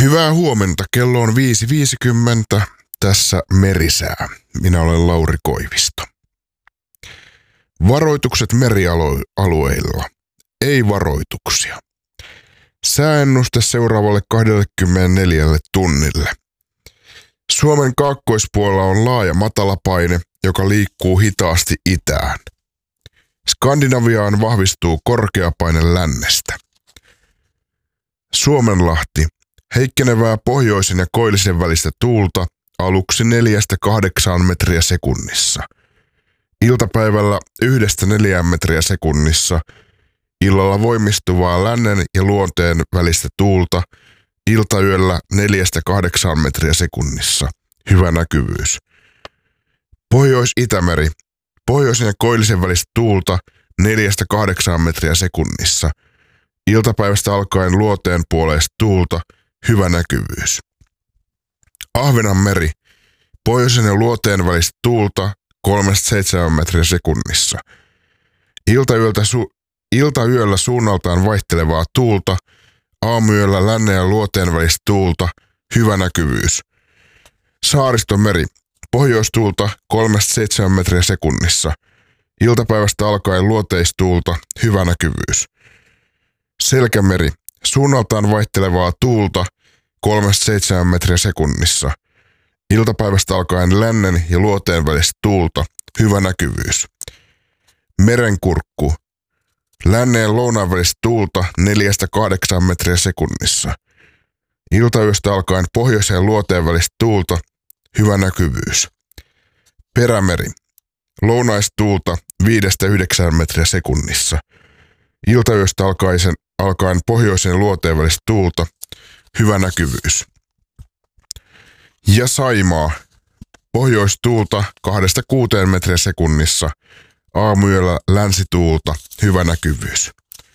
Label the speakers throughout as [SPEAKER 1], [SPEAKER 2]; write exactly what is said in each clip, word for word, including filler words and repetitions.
[SPEAKER 1] Hyvää huomenta, kello on viisi viisikymmentä, tässä Merisää. Minä olen Lauri Koivisto. Varoitukset merialueilla. Ei varoituksia. Sääennuste seuraavalle kaksikymmentäneljä tunnille. Suomen kaakkoispuolella on laaja matalapaine, joka liikkuu hitaasti itään. Skandinaviaan vahvistuu korkeapaine lännestä. Suomenlahti. Heikkenevää pohjoisen ja koillisen välistä tuulta aluksi neljästä kahdeksaan metriä sekunnissa. Iltapäivällä yhdestä neljään metriä sekunnissa. Illalla voimistuvaa lännen ja luonteen välistä tuulta. Iltayöllä neljästä kahdeksaan metriä sekunnissa. Hyvä näkyvyys. Pohjois-Itämeri. Pohjoisen ja koillisen välistä tuulta neljästä kahdeksaan metriä sekunnissa. Iltapäivästä alkaen luoteen puoleista tuulta. Hyvä näkyvyys. Ahvenanmeri. Pohjoisen ja luoteen välistä tuulta kolmesta seitsemään metriä sekunnissa. Iltayöltä su- iltayöllä suunnaltaan vaihtelevaa tuulta. Aamuyöllä lännen ja luoteen välistä tuulta. Hyvä näkyvyys. Saaristomeri. Pohjoistuulta kolmesta seitsemään metriä sekunnissa. Iltapäivästä alkaen luoteistuulta. Hyvä näkyvyys. Selkämeri. Suunnaltaan vaihtelevaa tuulta kolmesta seitsemään metriä sekunnissa. Iltapäivästä alkaen lännen ja luoteen välistä tuulta. Hyvä näkyvyys. Merenkurkku. Lännen ja lounaan välistä tuulta neljästä kahdeksaan metriä sekunnissa. Iltayöstä alkaen pohjoisen ja luoteen välistä tuulta. Hyvä näkyvyys. Perämeri. Lounaistuulta viidestä yhdeksään metriä sekunnissa. Iltayöstä alkaen, alkaen pohjoisen ja luoteen välistä tuulta. Hyvä näkyvyys. Ja Saimaa. Pohjoistuulta kahdesta kuuteen metriä sekunnissa. Aamuyöllä länsituulta. Hyvä näkyvyys.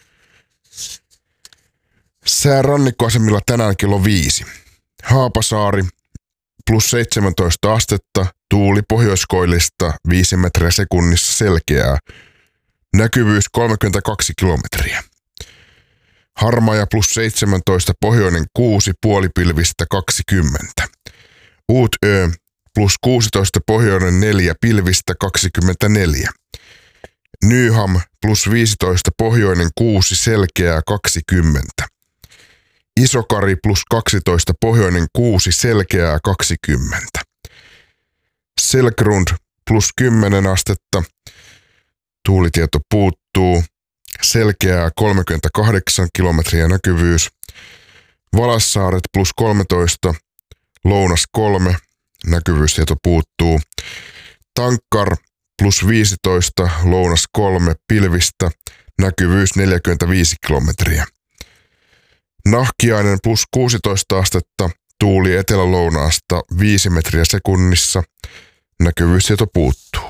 [SPEAKER 1] Sää rannikkoasemilla tänään kello viisi. Haapasaari. Plus seitsemäntoista astetta. Tuuli pohjoiskoillista viisi metriä sekunnissa selkeää. Näkyvyys kolmekymmentäkaksi kilometriä. Harmaja plus seitsemäntoista, pohjoinen kuusi, puolipilvistä kaksikymmentä. Uutö plus kuusitoista, pohjoinen neljä, pilvistä kaksikymmentäneljä. Nyham plus viisitoista, pohjoinen kuusi, selkeää kaksikymmentä. Isokari plus kaksitoista, pohjoinen kuusi, selkeää kaksikymmentä. Selkrund plus kymmenen astetta. Tuulitieto puuttuu. Selkeää kolmekymmentäkahdeksan kilometriä näkyvyys. Valassaaret plus kolmetoista. Lounas kolme. Näkyvyystieto puuttuu. Tankkar plus viisitoista. Lounas kolme. Pilvistä. Näkyvyys neljäkymmentäviisi kilometriä. Nahkiainen plus kuusitoista astetta. Tuuli etelä-lounaasta viisi metriä sekunnissa. Näkyvyystieto puuttuu.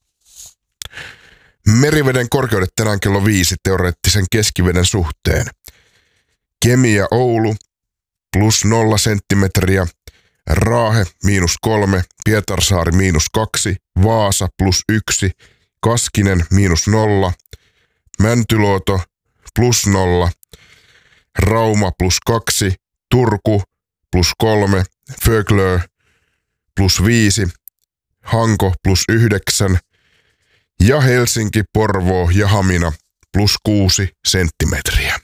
[SPEAKER 1] Meriveden korkeudet tänään kello viisi teoreettisen keskiveden suhteen. Kemi ja Oulu plus nolla senttimetriä. Raahe miinus kolme. Pietarsaari miinus kaksi. Vaasa plus yksi. Kaskinen miinus nolla. Mäntyluoto plus nolla. Rauma plus kaksi. Turku plus kolme. Föglö plus viisi. Hanko plus yhdeksän. Ja Helsinki, Porvoo ja Hamina plus kuusi senttimetriä.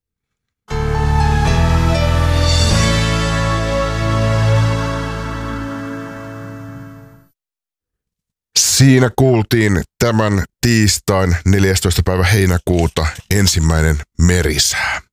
[SPEAKER 1] Siinä kuultiin tämän tiistain neljästoista päivä heinäkuuta ensimmäinen merisää.